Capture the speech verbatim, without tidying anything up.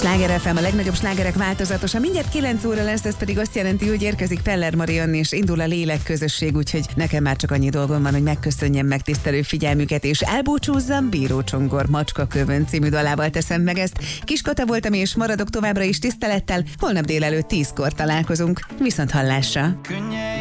Sláger ef em, a legnagyobb slágerek változatosan. Mindjárt kilenc óra lesz, ez pedig azt jelenti, hogy érkezik Peller Mariann, és indul a Lélekközösség, úgyhogy nekem már csak annyi dolgom van, hogy megköszönjem megtisztelő figyelmüket, és elbúcsúzzam Bíró Csongor Macskakövön című dalával teszem meg ezt. Kiskata voltam, és maradok továbbra is tisztelettel. Holnap délelőtt tízkor találkozunk. Viszont hallásra!